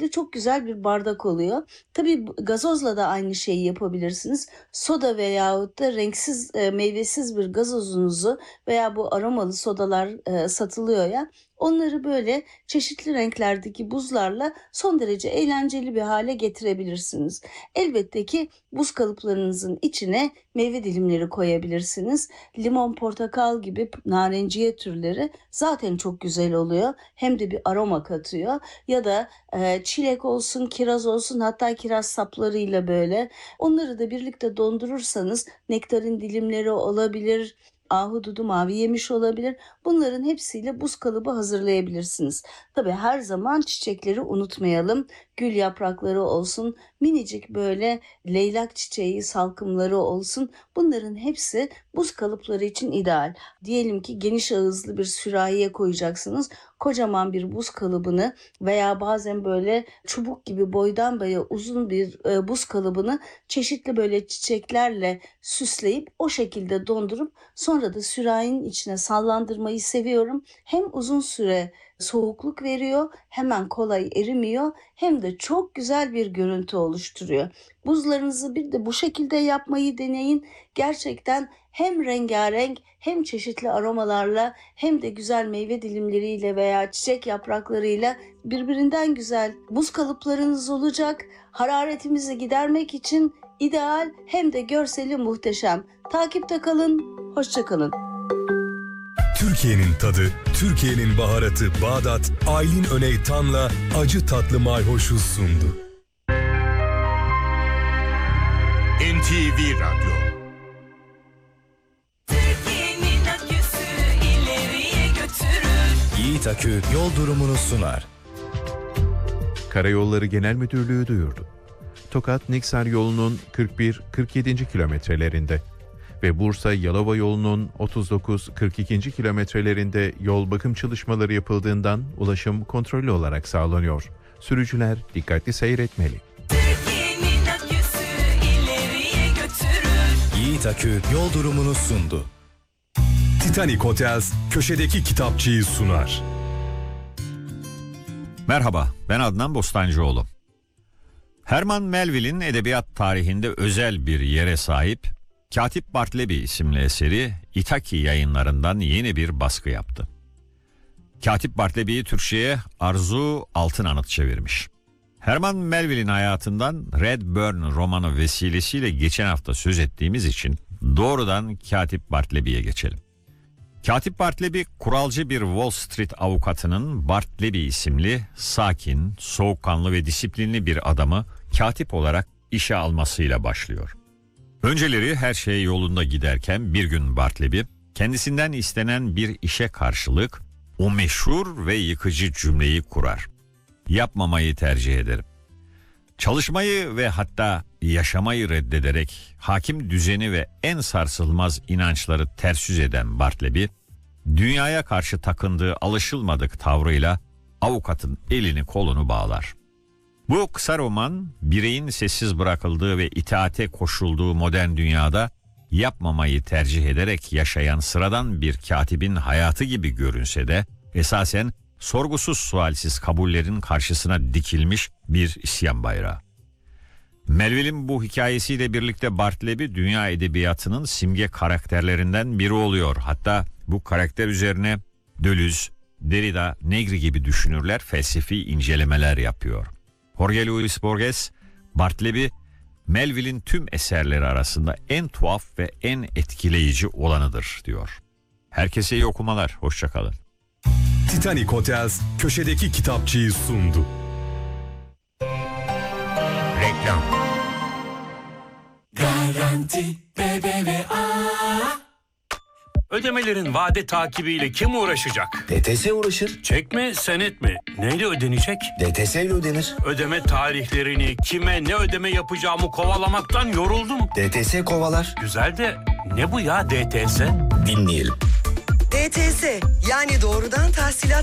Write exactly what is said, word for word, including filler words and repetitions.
böyle çok güzel bir bardak oluyor. Tabii gazozla da aynı şeyi yapabilirsiniz. Soda veyahut da renksiz, e, meyvesiz bir gazozunuzu veya bu aromalı sodalar e, satılıyor ya. Onları böyle çeşitli renklerdeki buzlarla son derece eğlenceli bir hale getirebilirsiniz. Elbette ki buz kalıplarınızın içine meyve dilimleri koyabilirsiniz. Limon, portakal gibi narenciye türleri zaten çok güzel oluyor. Hem de bir aroma katıyor. Ya da e, çilek olsun, kiraz olsun, hatta kiraz saplarıyla böyle. Onları da birlikte dondurursanız nektarin dilimleri olabilir, ahududu, mavi yemiş olabilir. Bunların hepsiyle buz kalıbı hazırlayabilirsiniz. Tabii her zaman çiçekleri unutmayalım. Gül yaprakları olsun, minicik böyle leylak çiçeği salkımları olsun. Bunların hepsi buz kalıpları için ideal. Diyelim ki geniş ağızlı bir sürahiye koyacaksınız. Kocaman bir buz kalıbını veya bazen böyle çubuk gibi boydan boya uzun bir e, buz kalıbını çeşitli böyle çiçeklerle süsleyip o şekilde dondurup sonra da sürahinin içine sallandırmayı seviyorum. Hem uzun süre soğukluk veriyor, hemen kolay erimiyor, hem de çok güzel bir görüntü oluşturuyor. Buzlarınızı bir de bu şekilde yapmayı deneyin. Gerçekten hem rengarenk hem çeşitli aromalarla hem de güzel meyve dilimleriyle veya çiçek yapraklarıyla birbirinden güzel buz kalıplarınız olacak. Hararetimizi gidermek için ideal, hem de görseli muhteşem. Takipte kalın, hoşça kalın. Türkiye'nin tadı, Türkiye'nin baharatı Bağdat, Aylin Öneytan'la acı tatlı mayhoşu sundu. N T V Radyo. Türkiye'nin aküsü ileriye götürür. Yiğit Akü yol durumunu sunar. Karayolları Genel Müdürlüğü duyurdu. Tokat-Niksar yolunun kırk bir kırk yedinci kilometrelerinde ve Bursa-Yalova yolunun otuz dokuz kırk ikinci kilometrelerinde yol bakım çalışmaları yapıldığından ulaşım kontrollü olarak sağlanıyor. Sürücüler dikkatli seyretmeli. Türkiye'nin aküsü ileriye götürür. Yiğit Akü yol durumunu sundu. Titanic Hotels köşedeki kitapçıyı sunar. Merhaba, ben Adnan Bostancıoğlu. Herman Melville'in edebiyat tarihinde özel bir yere sahip Katip Bartleby isimli eseri İtaki Yayınları'ndan yeni bir baskı yaptı. Katip Bartleby'yi Türkçe'ye Arzu Altınanıt çevirmiş. Herman Melville'in hayatından Redburn romanı vesilesiyle geçen hafta söz ettiğimiz için doğrudan Katip Bartleby'ye geçelim. Katip Bartleby, kuralcı bir Wall Street avukatının Bartleby isimli sakin, soğukkanlı ve disiplinli bir adamı katip olarak işe almasıyla başlıyor. Önceleri her şey yolunda giderken bir gün Bartleby kendisinden istenen bir işe karşılık o meşhur ve yıkıcı cümleyi kurar. Yapmamayı tercih ederim. Çalışmayı ve hatta yaşamayı reddederek hakim düzeni ve en sarsılmaz inançları ters yüz eden Bartleby, dünyaya karşı takındığı alışılmadık tavrıyla avukatın elini kolunu bağlar. Bu kısa roman, bireyin sessiz bırakıldığı ve itaate koşulduğu modern dünyada yapmamayı tercih ederek yaşayan sıradan bir katibin hayatı gibi görünse de esasen sorgusuz sualsiz kabullerin karşısına dikilmiş bir isyan bayrağı. Melville'in bu hikayesiyle birlikte Bartleby dünya edebiyatının simge karakterlerinden biri oluyor. Hatta bu karakter üzerine Deleuze, Derrida, Negri gibi düşünürler felsefi incelemeler yapıyor. Jorge Luis Borges, Bartleby, Melville'in tüm eserleri arasında en tuhaf ve en etkileyici olanıdır diyor. Herkese iyi okumalar, hoşça kalın. Titanic Hotels köşedeki kitapçıyı sundu. Reklam. Garanti B B V A. Ödemelerin vade takibiyle kim uğraşacak? D T S uğraşır. Çek mi, senet mi? Neyle ödenecek? D T S ile ödenir. Ödeme tarihlerini, kime ne ödeme yapacağımı kovalamaktan yoruldum. D T S kovalar. Güzel de ne bu ya D T S? Dinleyelim. D T S yani doğrudan tahsilat